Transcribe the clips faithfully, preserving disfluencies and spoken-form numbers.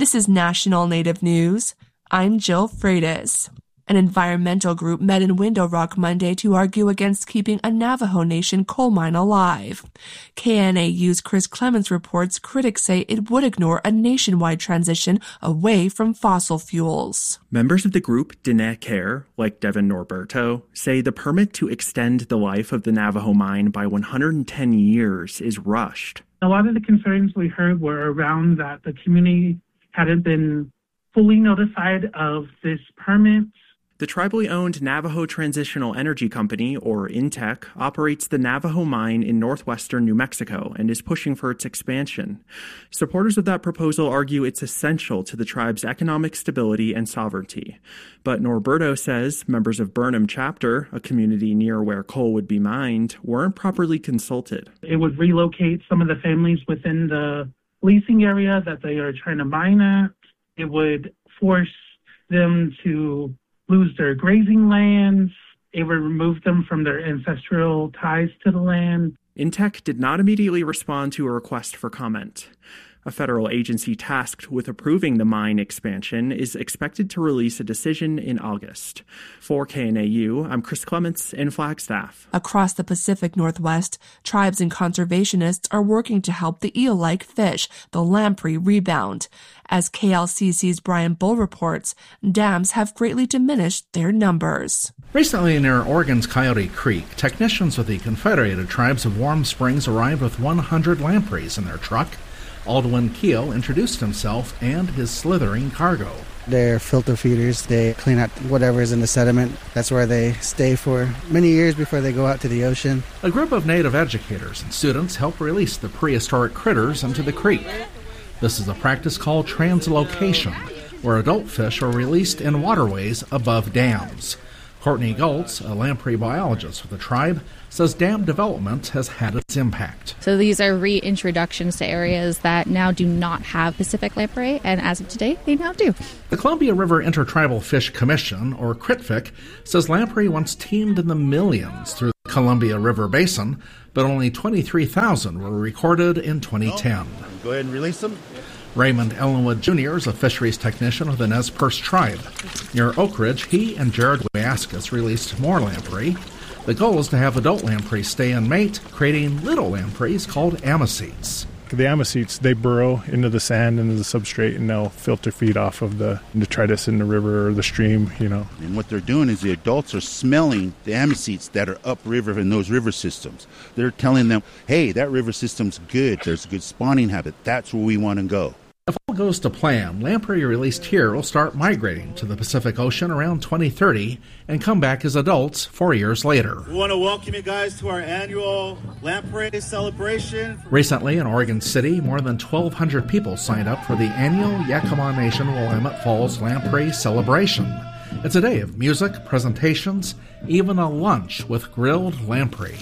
This is National Native News. I'm Jill Freitas. An environmental group met in Window Rock Monday to argue against keeping a Navajo Nation coal mine alive. K N A U's Chris Clements reports critics say it would ignore a nationwide transition away from fossil fuels. Members of the group Diné Care, like Devin Norberto, say the permit to extend the life of the Navajo mine by one hundred ten years is rushed. A lot of the concerns we heard were around that the community hadn't been fully notified of this permit. The tribally owned Navajo Transitional Energy Company, or I N T E C, operates the Navajo mine in northwestern New Mexico and is pushing for its expansion. Supporters of that proposal argue it's essential to the tribe's economic stability and sovereignty. But Norberto says members of Burnham Chapter, a community near where coal would be mined, weren't properly consulted. It would relocate some of the families within the leasing area that they are trying to mine at. It would force them to lose their grazing lands. It would remove them from their ancestral ties to the land. I N T E C did not immediately respond to a request for comment. A federal agency tasked with approving the mine expansion is expected to release a decision in August. For K N A U, I'm Chris Clements in Flagstaff. Across the Pacific Northwest, tribes and conservationists are working to help the eel-like fish, the lamprey, rebound. As K L C C's Brian Bull reports, dams have greatly diminished their numbers. Recently near Oregon's Coyote Creek, technicians with the Confederated Tribes of Warm Springs arrived with one hundred lampreys in their truck. Aldwin Keel introduced himself and his slithering cargo. They're filter feeders. They clean out whatever's in the sediment. That's where they stay for many years before they go out to the ocean. A group of Native educators and students help release the prehistoric critters into the creek. This is a practice called translocation, where adult fish are released in waterways above dams. Courtney Goltz, a lamprey biologist with the tribe, says dam development has had its impact. So these are reintroductions to areas that now do not have Pacific lamprey, and as of today, they now do. The Columbia River Intertribal Fish Commission, or C R I T F I C, says lamprey once teemed in the millions through the Columbia River Basin, but only twenty-three thousand were recorded in twenty ten. Go ahead and release them. Raymond Ellenwood Junior is a fisheries technician with the Nez Perce tribe. Near Oak Ridge, he and Jared Wayaskis released more lamprey. The goal is to have adult lampreys stay and mate, creating little lampreys called amicetes. The amicetes, they burrow into the sand, into the substrate, and they'll filter feed off of the detritus in the river or the stream, you know. And what they're doing is the adults are smelling the amicetes that are upriver in those river systems. They're telling them, hey, that river system's good. There's a good spawning habit. That's where we want to go. If all goes to plan, lamprey released here will start migrating to the Pacific Ocean around twenty thirty and come back as adults four years later. We want to welcome you guys to our annual lamprey celebration. Recently in Oregon City, more than twelve hundred people signed up for the annual Yakima Nation Willamette Falls Lamprey Celebration. It's a day of music, presentations, even a lunch with grilled lamprey.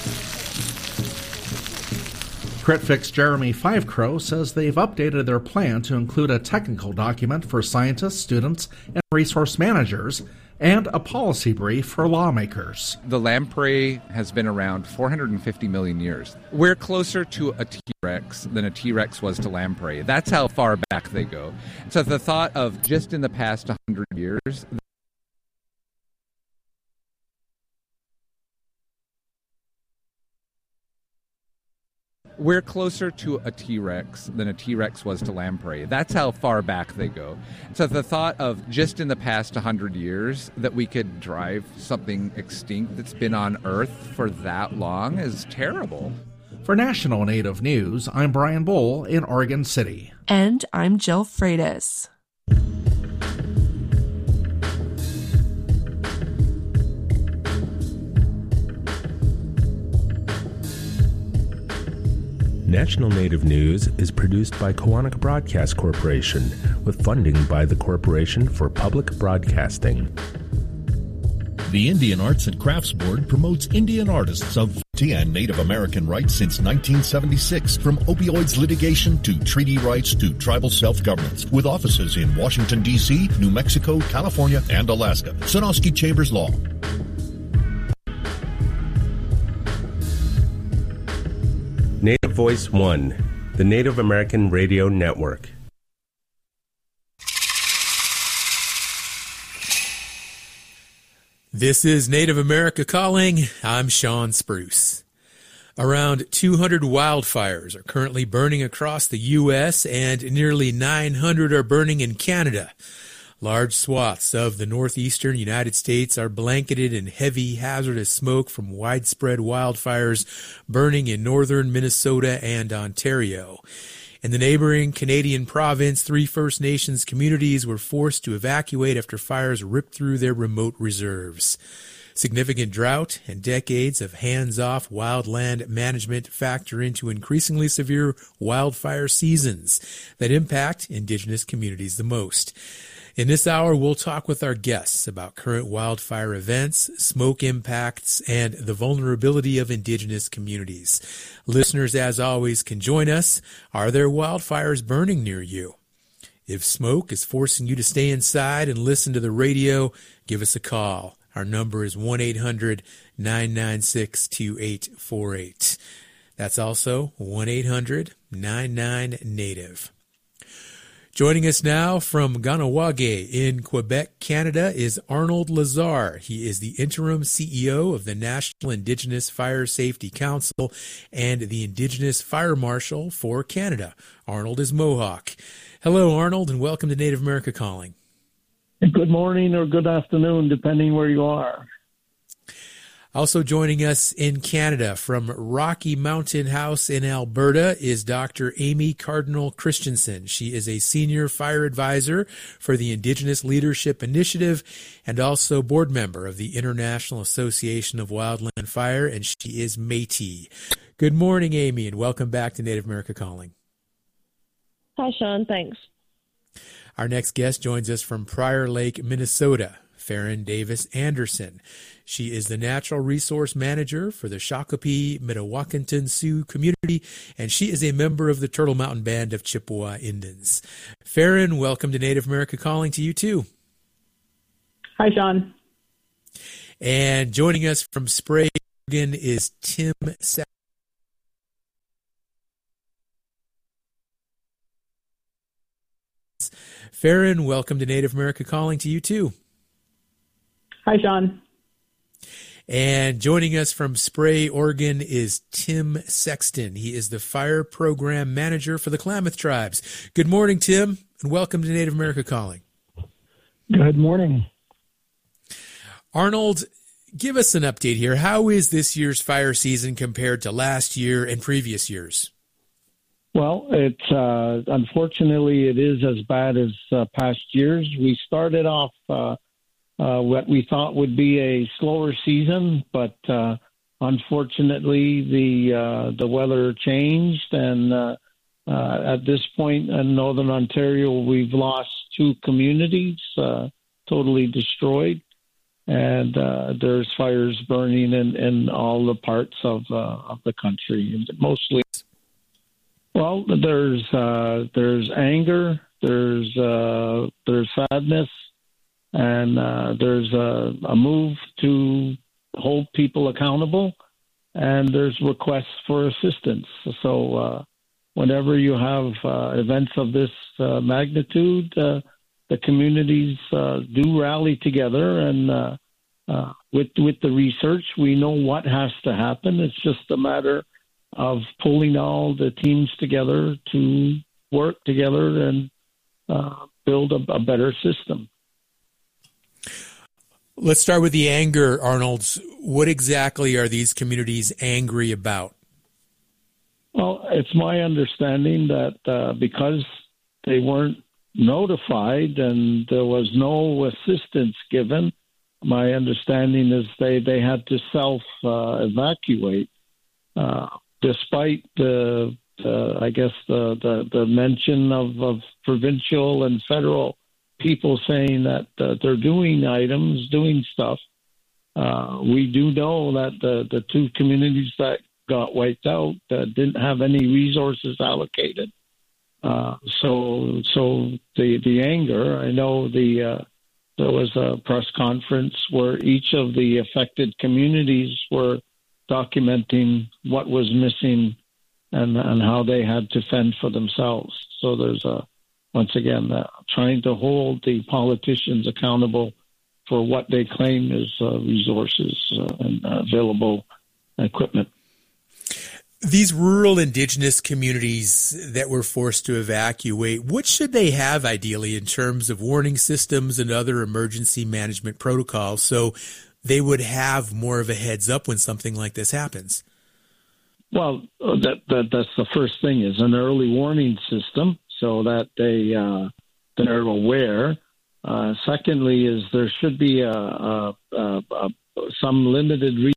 C R I T F I C's Jeremy Fivecrow says they've updated their plan to include a technical document for scientists, students, and resource managers, and a policy brief for lawmakers. The lamprey has been around four hundred fifty million years. We're closer to a T-Rex than a T-Rex was to lamprey. That's how far back they go. So the thought of just in the past one hundred years... We're closer to a T-Rex than a T-Rex was to lamprey. That's how far back they go. So the thought of just in the past one hundred years that we could drive something extinct that's been on Earth for that long is terrible. For National Native News, I'm Brian Bull in Oregon City. And I'm Jill Freitas. National Native News is produced by Koahnic Broadcast Corporation with funding by the Corporation for Public Broadcasting. The Indian Arts and Crafts Board promotes Indian artists of and Native American rights since nineteen seventy-six, from opioids litigation to treaty rights to tribal self-governance, with offices in Washington, D C, New Mexico, California, and Alaska. Sanofsky Chambers Law. Native Voice One, the Native American Radio Network. This is Native America Calling. I'm Sean Spruce. Around two hundred wildfires are currently burning across the U S and nearly nine hundred are burning in Canada. Large swaths of the northeastern United States are blanketed in heavy hazardous smoke from widespread wildfires burning in northern Minnesota and Ontario. In the neighboring Canadian province, three First Nations communities were forced to evacuate after fires ripped through their remote reserves. Significant drought and decades of hands-off wildland management factor into increasingly severe wildfire seasons that impact Indigenous communities the most. In this hour, we'll talk with our guests about current wildfire events, smoke impacts, and the vulnerability of Indigenous communities. Listeners, as always, can join us. Are there wildfires burning near you? If smoke is forcing you to stay inside and listen to the radio, give us a call. Our number is one eight hundred nine nine six two eight four eight. That's also one eight hundred nine nine Native. Joining us now from Kahnawake in Quebec, Canada, is Arnold Lazar. He is the interim C E O of the National Indigenous Fire Safety Council and the Indigenous Fire Marshal for Canada. Arnold is Mohawk. Hello, Arnold, and welcome to Native America Calling. Good morning or good afternoon, depending where you are. Also joining us in Canada from Rocky Mountain House in Alberta is Doctor Amy Cardinal Christensen. She is a senior fire advisor for the Indigenous Leadership Initiative and also board member of the International Association of Wildland Fire, and she is Métis. Good morning, Amy, and welcome back to Native America Calling. Hi, Sean. Thanks. Our next guest joins us from Prior Lake, Minnesota, Farron Davis Anderson. She is the Natural Resource Manager for the Shakopee Mdewakanton Sioux community, and she is a member of the Turtle Mountain Band of Chippewa Indians. Farron, welcome to Native America Calling to you too. Hi, Sean. And joining us from Spray, Oregon is Tim Sexton. Farron, welcome to Native America Calling to you too. Hi, Sean. And joining us from Spray, Oregon is Tim Sexton. He is the Fire Program Manager for the Klamath Tribes. Good morning, Tim, and welcome to Native America Calling. Good morning. Arnold, give us an update here. How is this year's fire season compared to last year and previous years? Well, it's uh, unfortunately it is as bad as uh, past years. We started off uh, uh, what we thought would be a slower season, but uh, unfortunately the uh, the weather changed, and uh, uh, at this point in Northern Ontario, we've lost two communities, uh, totally destroyed, and uh, there's fires burning in, in all the parts of uh, of the country, mostly. Well, there's uh, there's anger, there's uh, there's sadness, and uh, there's a, a move to hold people accountable, and there's requests for assistance. So uh, whenever you have uh, events of this uh, magnitude, uh, the communities uh, do rally together, and uh, uh, with with the research, we know what has to happen. It's just a matter of pulling all the teams together to work together and uh, build a, a better system. Let's start with the anger, Arnold. What exactly are these communities angry about? Well, it's my understanding that uh, because they weren't notified and there was no assistance given, my understanding is they, they had to self-evacuate. Uh, uh, Despite the, uh, I guess, the, the, the mention of, of provincial and federal people saying that uh, they're doing items, doing stuff, uh, we do know that the, the two communities that got wiped out uh, didn't have any resources allocated. Uh, so, so the the anger. I know the uh, there was a press conference where each of the affected communities were documenting what was missing and, and how they had to fend for themselves. So there's a, once again, uh, trying to hold the politicians accountable for what they claim is uh, resources uh, and uh, available equipment. These rural indigenous communities that were forced to evacuate, what should they have ideally in terms of warning systems and other emergency management protocols so they would have more of a heads up when something like this happens? Well, that, that that's the first thing, is an early warning system so that they uh, they're aware. Uh, secondly, is there should be a, a, a, a some limited re-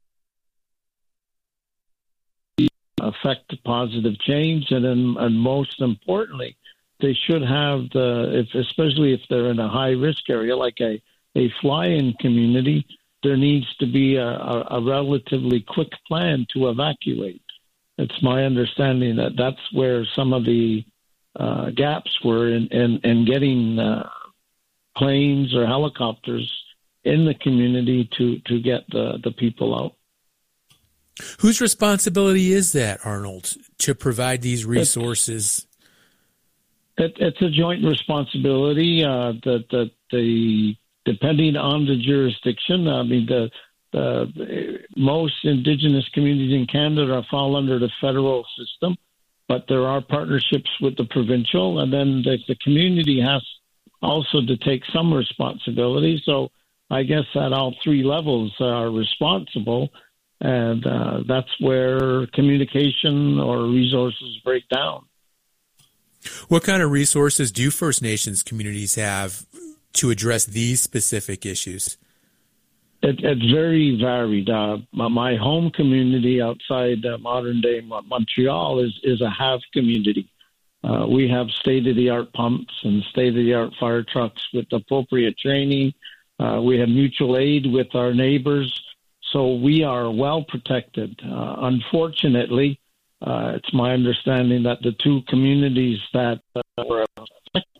affect positive change, and then, and most importantly, they should have the, if, especially if they're in a high risk area like a, a fly-in community, there needs to be a, a, a relatively quick plan to evacuate. It's my understanding that that's where some of the uh, gaps were in, in, in getting uh, planes or helicopters in the community to, to get the, the people out. Whose responsibility is that, Arnold, to provide these resources? It, it, it's a joint responsibility. Uh, that the, the depending on the jurisdiction, I mean, the, the most Indigenous communities in Canada fall under the federal system, but there are partnerships with the provincial, and then the, the community has also to take some responsibility. So I guess at all three levels are responsible. And uh, that's where communication or resources break down. What kind of resources do First Nations communities have to address these specific issues? It, it's very varied. Uh, my home community outside uh, modern-day Montreal is, is a have community. Uh, we have state-of-the-art pumps and state-of-the-art fire trucks with appropriate training. Uh, we have mutual aid with our neighbors. So we are well protected. Uh, unfortunately, uh, it's my understanding that the two communities that uh, were affected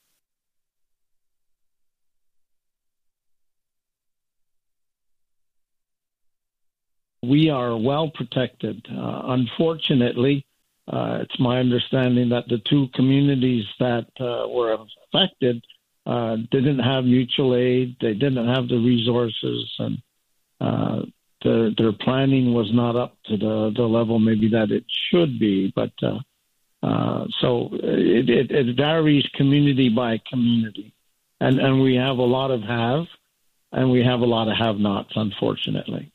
we are well protected. Uh, unfortunately, uh, it's my understanding that the two communities that uh, were affected uh, didn't have mutual aid. They didn't have the resources, and Uh, their, their planning was not up to the, the level maybe that it should be. But uh, uh, so it, it, it varies community by community. And, and we have a lot of have, and we have a lot of have-nots, unfortunately.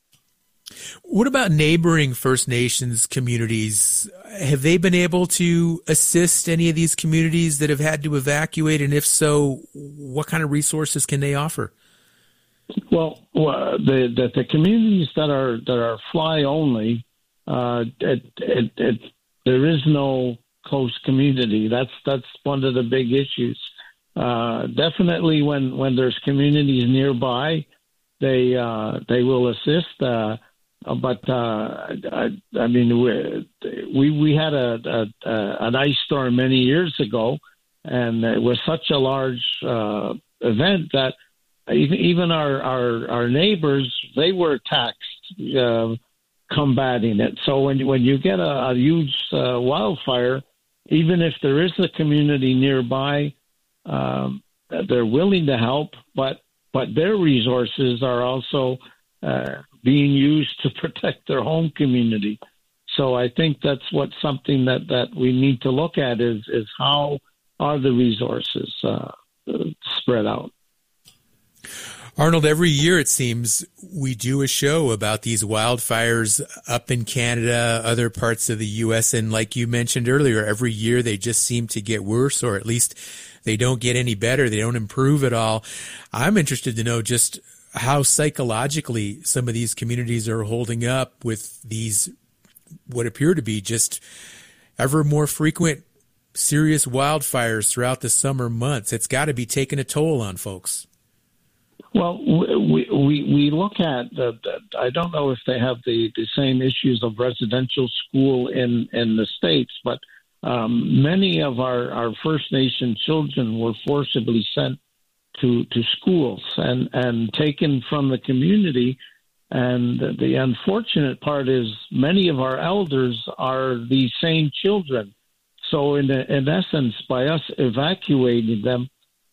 What about neighboring First Nations communities? Have they been able to assist any of these communities that have had to evacuate? And if so, what kind of resources can they offer? Well, the, the the communities that are that are fly only, uh, it, it, it, there is no close community. That's that's one of the big issues. Uh, definitely, when, when there's communities nearby, they uh, they will assist. Uh, but uh, I, I mean, we we had a, a, a an ice storm many years ago, and it was such a large uh, event that even our, our, our neighbors, they were taxed uh, combating it. So when, when you get a, a huge uh, wildfire, even if there is a community nearby, um, they're willing to help, but, but their resources are also uh, being used to protect their home community. So I think that's what something that, that we need to look at is, is how are the resources uh, spread out. Arnold, every year it seems we do a show about these wildfires up in Canada, other parts of the U S, and like you mentioned earlier, every year they just seem to get worse, or at least they don't get any better. They don't improve at all. I'm interested to know just how psychologically some of these communities are holding up with these what appear to be just ever more frequent serious wildfires throughout the summer months. It's got to be taking a toll on folks. Well, we we, we look at the, the, I don't know if they have the, the same issues of residential school in, in the States, but um, many of our, our First Nation children were forcibly sent to, to schools and, and taken from the community. And the, the unfortunate part is many of our elders are these same children. So in, in essence, by us evacuating them,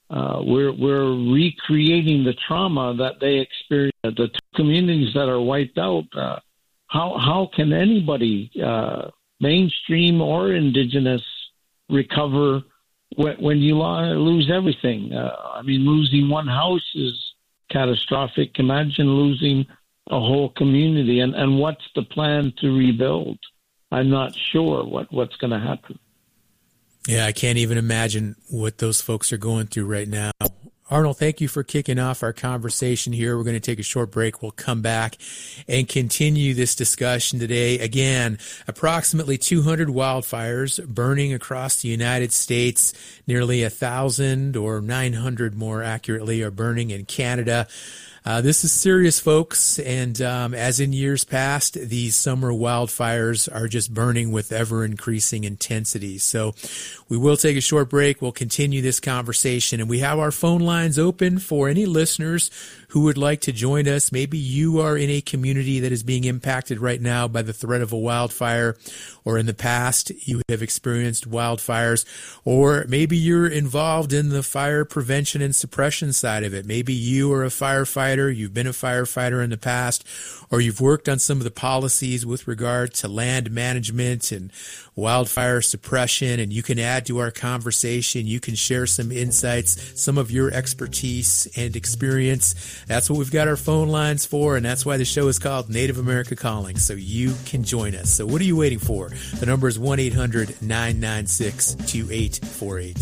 uh, we're we're recreating the trauma that they experienced. The two communities that are wiped out. Uh, how how can anybody, uh, mainstream or indigenous, recover when, when you lose everything? Uh, I mean, losing one house is catastrophic. Imagine losing a whole community. And, and what's the plan to rebuild? I'm not sure what, what's going to happen. Yeah, I can't even imagine what those folks are going through right now. Arnold, thank you for kicking off our conversation here. We're going to take a short break. We'll come back and continue this discussion today. Again, approximately two hundred wildfires burning across the United States. Nearly a thousand, or nine hundred more accurately, are burning in Canada. Uh, this is serious, folks, and um, as in years past, these summer wildfires are just burning with ever-increasing intensity. So we will take a short break. We'll continue this conversation, and we have our phone lines open for any listeners who would like to join us. Maybe you are in a community that is being impacted right now by the threat of a wildfire, or in the past you have experienced wildfires, or maybe you're involved in the fire prevention and suppression side of it. Maybe you are a firefighter, you've been a firefighter in the past, or you've worked on some of the policies with regard to land management and wildfire suppression, and you can add to our conversation. You can share some insights, some of your expertise and experience. That's what we've got our phone lines for, and that's why the show is called Native America Calling, so you can join us. So what are you waiting for? The number is one eight hundred nine nine six two eight four eight.